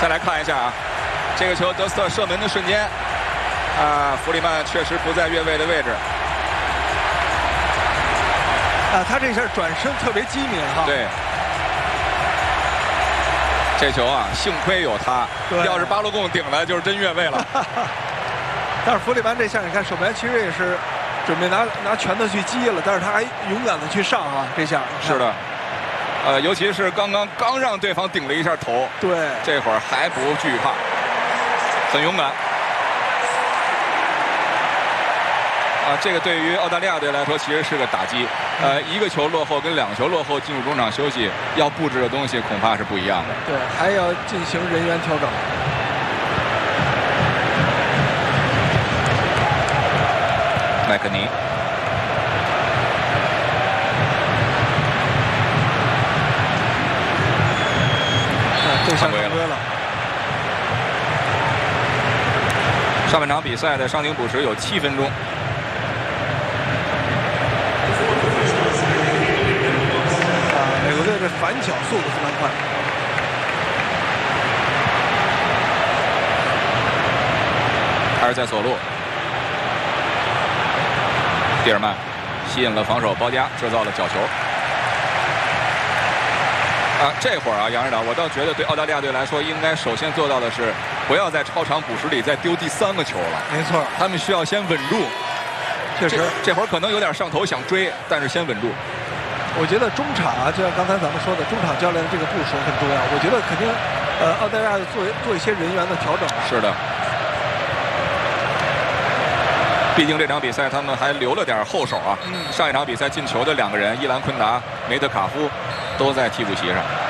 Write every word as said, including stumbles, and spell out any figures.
再来看一下啊，这个球德斯特射门的瞬间，啊，弗里曼确实不在越位的位置。 啊，他这下转身特别机敏哈。 对。这球啊，幸亏有他，要是巴洛贡顶了，就是真越位了。 但是弗里曼这下，你看守门员其实也是准备拿拿拳头去击了，但是他还勇敢的去上啊，这下。 是的。呃，尤其是刚刚刚让对方顶了一下头， 对， 这会儿还不惧怕，很勇敢。啊，这个对于澳大利亚队来说其实是个打击。呃，一个球落后跟两个球落后进入中场休息，要布置的东西恐怕是不一样的。 对，还要进行人员调整。 麦克尼。 这下违了。 上半场比赛的伤停补时有七分钟。 啊，美国队这反抢速度非常快。 还是在左路，蒂尔曼吸引了防守包夹，制造了角球。啊，这会儿啊，杨指导，我倒觉得对澳大利亚队来说，应该首先做到的是，不要在超长补时里再丢第三个球了。 没错， 他们需要先稳住。 确实， 这, 这会儿可能有点上头想追，但是先稳住。 我觉得中场啊，就像刚才咱们说的，中场教练的这个部署很重要。我觉得肯定，呃，澳大利亚做做一些人员的调整。 是的。毕竟这场比赛他们还留了点后手啊。嗯、上一场比赛进球的两个人，伊兰昆达、梅德卡夫，都在替补席上。